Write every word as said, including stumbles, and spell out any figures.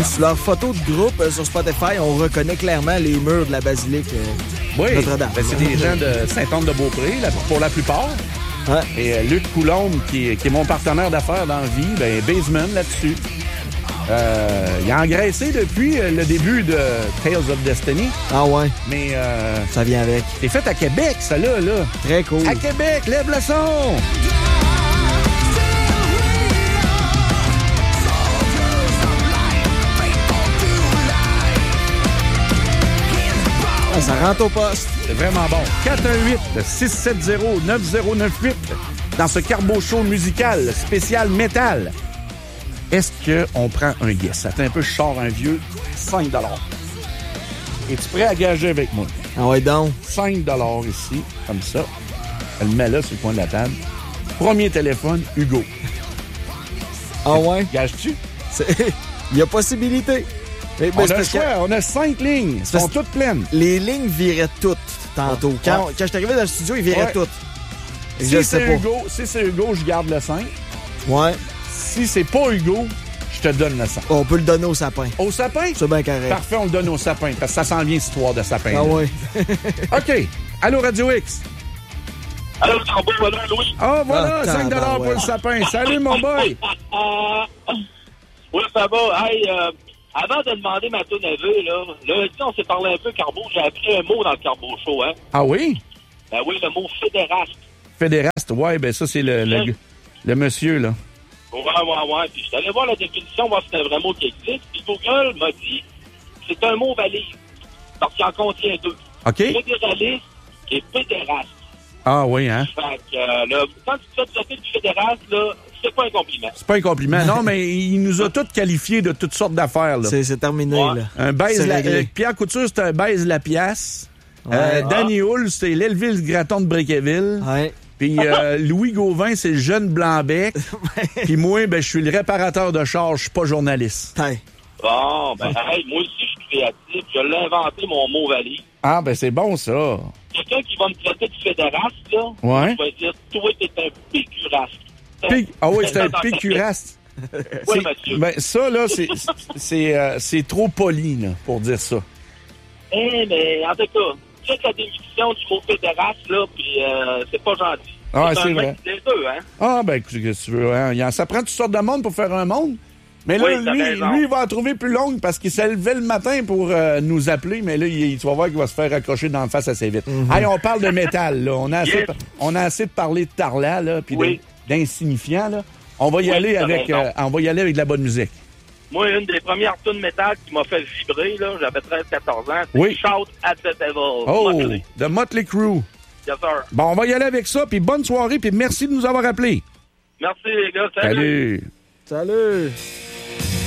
sur leur photo de groupe euh, sur Spotify, on reconnaît clairement les murs de la basilique euh, oui, Notre-Dame. Ben, c'est des gens de Saint-Anne-de-Beaupré, là, pour la plupart. Ouais. Et euh, Luc Coulombe, qui est, qui est mon partenaire d'affaires dans la vie, ben, Baseman là-dessus. Euh, il a engraissé depuis euh, le début de Tales of Destiny. Ah ouais, Mais euh, ça vient avec. c'est fait à Québec, ça là, là. Très cool. À Québec, lève le son! Ah, ça rentre au poste. C'est vraiment bon. quatre un huit, six sept zéro, neuf zéro neuf huit dans ce Carbo Show musical spécial métal. Est-ce qu'on prend un guess? Attends un peu, je sors un vieux cinq dollars. Es-tu prêt à gager avec moi? Ah ouais, donc. cinq dollars ici, comme ça. Elle le met là sur le coin de la table. Premier téléphone, Hugo. Ah ouais? Gages-tu? Il y a possibilité. Mais, On ben, c'est a le parce que choix, on a cinq lignes. Elles sont parce- toutes pleines. les lignes viraient toutes tantôt. Quand, Ouais. quand je suis arrivé dans le studio, ils viraient Ouais. toutes. Et Si je sais c'est pas. Hugo, si c'est Hugo, je garde le cinq. Ouais. Si c'est pas Hugo, je te donne le cinq. On peut le donner au sapin. Au sapin? C'est bien correct. Parfait, on le donne au sapin, parce que ça sent bien cette histoire de sapin. Ah ouais. OK. Allô, Radio X. Allô, Carbo, voilà, Louis. Oh, voilà, Ah, cinq dollars tabarouette. pour le sapin. Salut, mon boy. Oui, ça va. Hey, euh, avant de demander ma toune à vœux, là, lundi, on s'est parlé un peu Carbo. J'ai appris un mot dans le Carbo Show, hein. Ah oui? Ben oui, le mot fédéraste. Fédéraste, ouais, ben ça, c'est le, le, le monsieur, là. Ouais, ouais, ouais. Puis je suis allé voir la définition, voir si c'est un vrai mot qui existe. Puis Google m'a dit c'est un mot valise. Parce qu'il en contient deux. OK? Fédéraliste et fédéraste. Ah oui, hein? Fait que, euh, là, quand tu te fais traiter de fédéraste, là, c'est pas un compliment. C'est pas un compliment. Non, mais il nous a tous qualifiés de toutes sortes d'affaires, là. C'est, c'est terminé, Ouais. là. Un baise C'est la, réglé. euh, Pierre Couture, c'est un baise la pièce. Ouais. Euh, Ah. Danny Hull, c'est l'Elville Graton de Bréqueville. Ouais. Puis euh, Louis Gauvin, c'est le jeune Blanc-bec. Puis moi, ben, je suis le réparateur de char, je suis pas journaliste. Hey. Bon, ben, hey, moi aussi, je suis créatif. Je l'ai inventé, mon mot valise. Ah, ben c'est bon, ça. Quelqu'un qui va me traiter de fédéraste, là, Ouais. je vais dire, toi, t'es un pécuraste. Pic- Ah oui, c'est un Dans ta tête. pécuraste. Oui, C'est- monsieur. Ben, ça, là, c'est, c'est, euh, c'est trop poli, là, pour dire ça. Eh, mais, en tout cas, check la définition du mot fédéraste, là, puis euh, c'est pas gentil. Ah, un c'est mec vrai. des deux, hein? Ah, ben, écoute, qu'est-ce que tu veux, hein? Il y en- Ça prend toutes sortes de monde pour faire un monde. Mais là, Oui, t'as lui, raison. lui, il va en trouver plus longue parce qu'il s'est levé le matin pour euh, nous appeler, mais là, il, tu vas voir qu'il va se faire accrocher dans la face assez vite. Hey, on parle de métal, là. On a assez, Yes. de- on a assez de parler de tarlat, là, puis Oui. d'in- d'insignifiant, là. On va y Oui, aller t'as avec, raison. euh, on va y aller avec de la bonne musique. Moi, une des premières tunes métal qui m'a fait vibrer, là, j'avais treize quatorze ans, c'est Oui. Shout at the Devil. Oh, Motley. de Motley Crue. Yes, sir. Bon, on va y aller avec ça, puis bonne soirée, puis merci de nous avoir appelés. Merci, les gars. Salut. Salut. Salut.